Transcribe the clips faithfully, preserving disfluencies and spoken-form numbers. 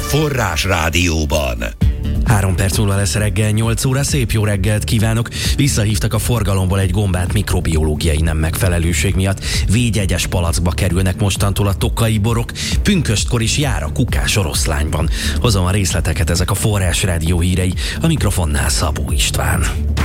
Forrás Rádióban. Három perc múlva lesz reggel nyolc óra, szép jó reggelt kívánok! Visszahívtak a forgalomból egy gombát mikrobiológiai nem megfelelőség miatt. Védjegyes palackba kerülnek mostantól a tokai borok, pünköstkor is jár a kukás oroszlányban. Hozom a részleteket, ezek a Forrás Rádió hírei, a mikrofonnál Szabó István.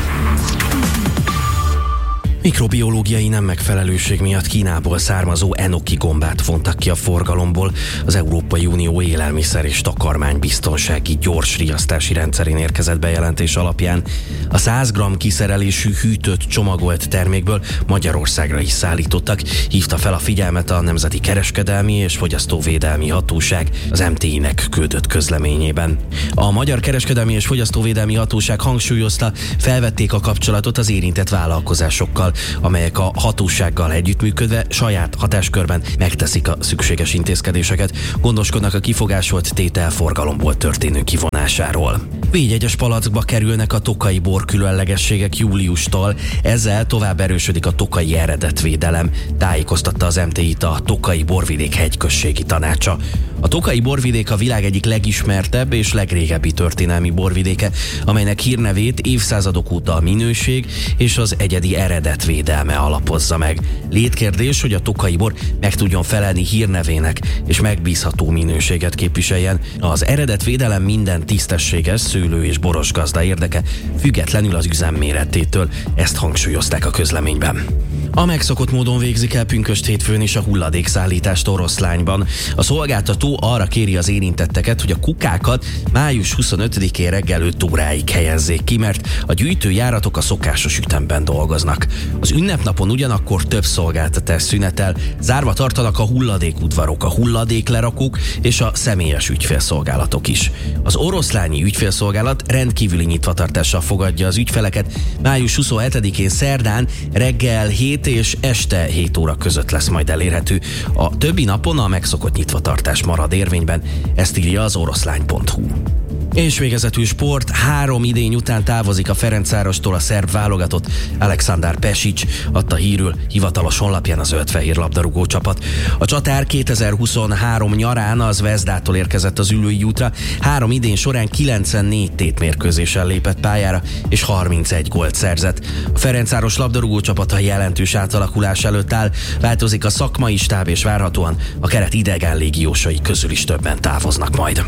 Mikrobiológiai nem megfelelőség miatt Kínából származó enoki gombát vontak ki a forgalomból. Az Európai Unió élelmiszer és takarmánybiztonsági gyors riasztási rendszerén érkezett bejelentés alapján. A száz gramm kiszerelésű hűtött csomagolt termékből Magyarországra is szállítottak, hívta fel a figyelmet a Nemzeti Kereskedelmi és Fogyasztóvédelmi Hatóság az em té i-nek küldött közleményében. A Magyar Kereskedelmi és Fogyasztóvédelmi Hatóság hangsúlyozta, felvették a kapcsolatot az érintett vállalkozásokkal, amelyek a hatósággal együttműködve saját hatáskörben megteszik a szükséges intézkedéseket, gondoskodnak a kifogásolt tétel forgalomból történő kivonásáról. Védjegyes palackba kerülnek a tokai bor különlegességek júliustól, ezzel tovább erősödik a tokai eredetvédelem, tájékoztatta az em té i-t a Tokai Borvidék hegyközségi tanácsa. A Tokai Borvidék a világ egyik legismertebb és legrégebbi történelmi borvidéke, amelynek hírnevét évszázadok óta a minőség és az egyedi eredetvédelme alapozza meg. Létkérdés, hogy a tokai bor meg tudjon felelni hírnevének és megbízható minőséget képviseljen. Az eredetvédelem minden tisztességes szőlő és boros gazda érdeke, függetlenül az üzem méretétől, ezt hangsúlyozták a közleményben. A megszokott módon végzik el pünkösd hétfőn is a hulladékszállítást Oroszlányban. A szolgáltató arra kéri az érintetteket, hogy a kukákat május huszonötödikén reggel öt óráig helyezzék ki, mert a gyűjtőjáratok a szokásos ütemben dolgoznak. Az ünnepnapon ugyanakkor több szolgáltatás szünetel, zárva tartanak a hulladékudvarok, a hulladéklerakók és a személyes ügyfélszolgálatok is. Az oroszlányi ügyfélszolgálat rendkívüli nyitvatartással fogadja az ügyfeleket. május huszonhetedikén szerdán reggel hét és este hét óra között lesz majd elérhető. A többi napon a megszokott nyitvatartás marad érvényben, ezt írja az oroszlány pont hu. És végezetül sport, három idény után távozik a Ferencvárostól a szerb válogatott. Aleksandar Pesic adta hírül hivatalos honlapján a zöld-fehér labdarúgó csapat. A csatár kétezer-huszonhárom nyarán az Zvezdától érkezett az ülői útra. Három idény során kilencvennégy tétmérkőzésen lépett pályára, és harmincegy gólt szerzett. A Ferencváros labdarúgó csapata jelentős átalakulás előtt áll, változik a szakmai stáb, és várhatóan a keret idegen légiósai közül is többen távoznak majd.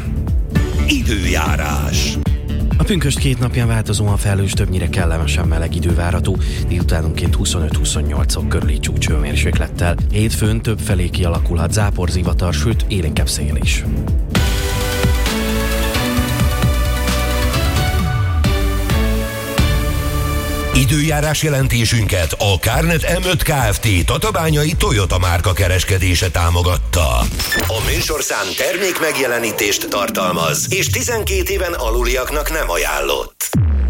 Időjárás. A pünkösd két napján változóan felhős, többnyire kellemesen meleg idő várható, délutánonként huszonöt-huszonnyolc fok körüli csúcshőmérséklettel. Hétfőn több felé kialakulhat záporzivatar, sőt élénkebb szél is. Időjárás jelentésünket a Kárnet em öt Kft. Tatabányai Toyota márka kereskedése támogatta. A műsorszám termék megjelenítést tartalmaz, és tizenkét éven aluliaknak nem ajánlott.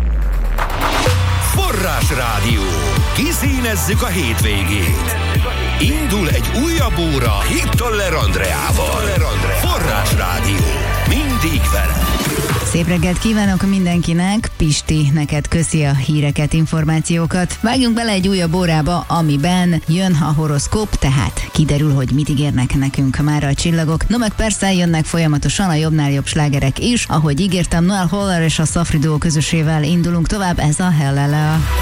Forrás Rádió. Kiszínezzük a hétvégét. Indul egy újabb óra Hittoller Andreával. Forrás Rádió. Mindig vele. Szép reggelt kívánok mindenkinek, Pisti, neked köszi a híreket, információkat. Vágjunk bele egy újabb órába, amiben jön a horoszkóp, tehát kiderül, hogy mit ígérnek nekünk mára a csillagok. No meg persze jönnek folyamatosan a jobbnál jobb slágerek is, ahogy ígértem, Noel Holler és a Safri Duo közösével indulunk tovább, ez a Hellele.